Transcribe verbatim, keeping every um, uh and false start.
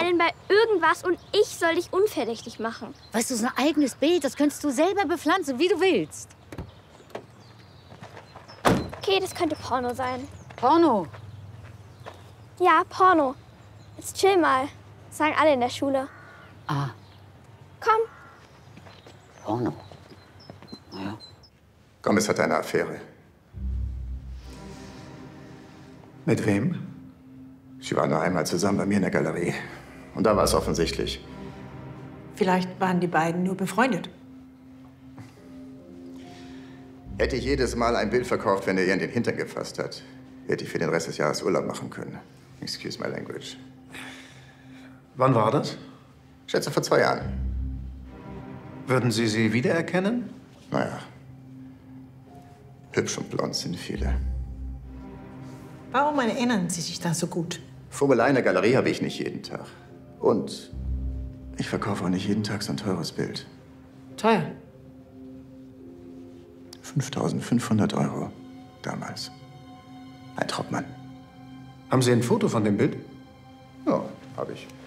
anstellen bei irgendwas und ich soll dich unverdächtig machen. Weißt du, so ein eigenes Bild, das könntest du selber bepflanzen, wie du willst. Okay, das könnte Porno sein. Porno? Ja, Porno. Jetzt chill mal. Das sagen alle in der Schule. Ah. Komm. Porno? Ja. Gomez hat eine Affäre. Mit wem? Sie waren nur einmal zusammen bei mir in der Galerie. Und da war es offensichtlich. Vielleicht waren die beiden nur befreundet. Hätte ich jedes Mal ein Bild verkauft, wenn er ihr in den Hintern gefasst hat, hätte ich für den Rest des Jahres Urlaub machen können. Excuse my language. Wann war das? Ich schätze vor zwei Jahren. Würden Sie sie wiedererkennen? Naja. Hübsch und blond sind viele. Warum erinnern Sie sich da so gut? Fummelei in der Galerie habe ich nicht jeden Tag. Und ich verkaufe auch nicht jeden Tag so ein teures Bild. Teuer. fünftausendfünfhundert Euro damals. Ein Traubmann. Haben Sie ein Foto von dem Bild? Ja, habe ich.